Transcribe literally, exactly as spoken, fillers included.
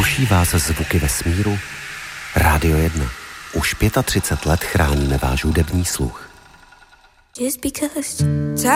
Ruší vás zvuky vesmíru? Rádio jedna. Už třicet pět let chráníme váš hudební sluch. Just because